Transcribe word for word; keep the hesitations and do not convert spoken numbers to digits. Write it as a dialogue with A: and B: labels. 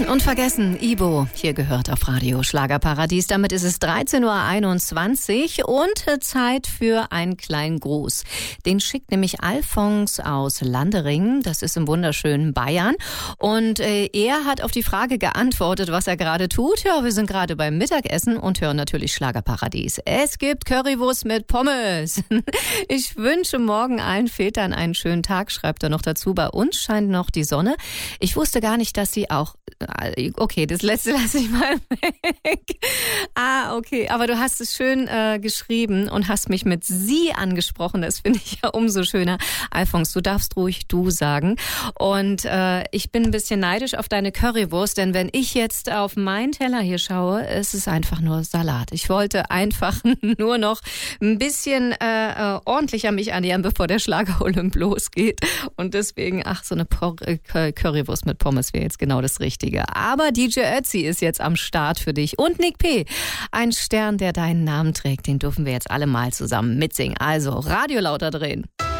A: Unvergessen, Ibo, hier gehört auf Radio Schlagerparadies. Damit ist es dreizehn Uhr einundzwanzig und Zeit für einen kleinen Gruß. Den schickt nämlich Alfons aus Landering, das ist im wunderschönen Bayern. Und äh, er hat auf die Frage geantwortet, was er gerade tut. Ja, wir sind gerade beim Mittagessen und hören natürlich Schlagerparadies. Es gibt Currywurst mit Pommes. Ich wünsche morgen allen Vätern einen schönen Tag, schreibt er noch dazu. Bei uns scheint noch die Sonne. Ich wusste gar nicht, dass sie auch... Okay, das letzte lasse ich mal weg. Ah, okay, aber du hast es schön äh, geschrieben und hast mich mit Sie angesprochen. Das finde ich ja umso schöner. Alfons, du darfst ruhig du sagen. Und äh, ich bin ein bisschen neidisch auf deine Currywurst, denn wenn ich jetzt auf meinen Teller hier schaue, ist es einfach nur Salat. Ich wollte einfach nur noch ein bisschen äh, ordentlicher mich ernähren, bevor der Schlager-Olymp losgeht. Und deswegen, ach, so eine Currywurst mit Pommes wäre jetzt genau das Richtige. Aber D J Ötzi ist jetzt am Start für dich. Und Nick P., ein Stern, der deinen Namen trägt, den dürfen wir jetzt alle mal zusammen mitsingen. Also Radio lauter drehen.